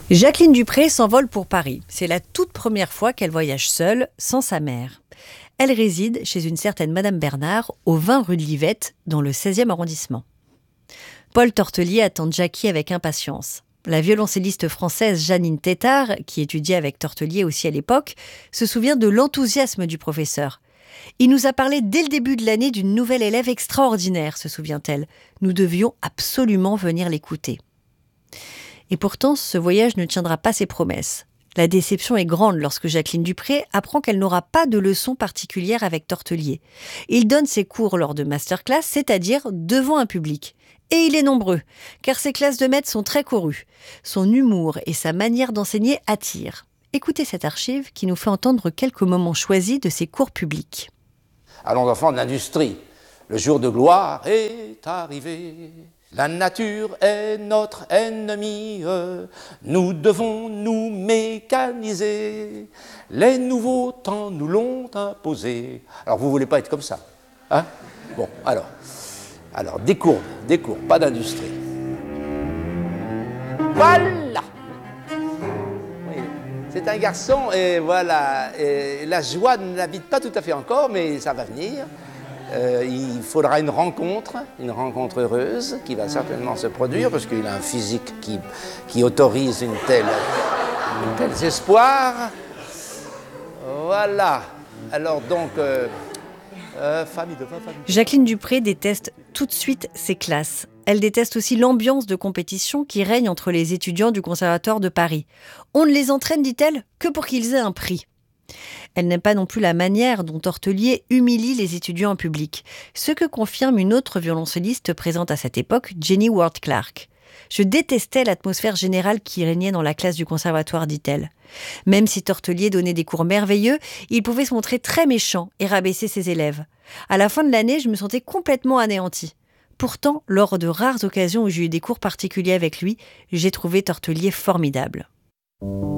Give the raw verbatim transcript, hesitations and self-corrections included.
Jacqueline Dupré s'envole pour Paris. C'est la toute première fois qu'elle voyage seule, sans sa mère. Elle réside chez une certaine Madame Bernard, au vingt rue de Livette, dans le seizième arrondissement. Paul Tortelier attend Jackie avec impatience. La violoncelliste française Janine Tétard, qui étudiait avec Tortelier aussi à l'époque, se souvient de l'enthousiasme du professeur. Il nous a parlé dès le début de l'année d'une nouvelle élève extraordinaire, se souvient-elle. Nous devions absolument venir l'écouter. Et pourtant, ce voyage ne tiendra pas ses promesses. La déception est grande lorsque Jacqueline Dupré apprend qu'elle n'aura pas de leçon particulière avec Tortelier. Il donne ses cours lors de masterclass, c'est-à-dire devant un public. Et il est nombreux, car ses classes de maths sont très courues. Son humour et sa manière d'enseigner attirent. Écoutez cette archive qui nous fait entendre quelques moments choisis de ses cours publics. Allons enfants de l'industrie, le jour de gloire est arrivé. La nature est notre ennemie, nous devons nous mécaniser. Les nouveaux temps nous l'ont imposé. Alors vous ne voulez pas être comme ça, hein? Bon, alors, alors des courbes, des courbes, pas d'industrie. Voilà! Oui, c'est un garçon et voilà, et la joie ne l'habite pas tout à fait encore, mais ça va venir. Euh, il faudra une rencontre, une rencontre heureuse qui va certainement se produire parce qu'il a un physique qui, qui autorise une telle, une tels espoirs. Voilà. Alors donc, euh, euh, famille de famille. Jacqueline Dupré déteste tout de suite ses classes. Elle déteste aussi l'ambiance de compétition qui règne entre les étudiants du Conservatoire de Paris. On ne les entraîne, dit-elle, que pour qu'ils aient un prix. Elle n'aime pas non plus la manière dont Tortelier humilie les étudiants en public, ce que confirme une autre violoncelliste présente à cette époque, Jenny Ward Clark. « Je détestais l'atmosphère générale qui régnait dans la classe du conservatoire », dit-elle. Même si Tortelier donnait des cours merveilleux, il pouvait se montrer très méchant et rabaisser ses élèves. À la fin de l'année, je me sentais complètement anéantie. Pourtant, lors de rares occasions où j'ai eu des cours particuliers avec lui, j'ai trouvé Tortelier formidable.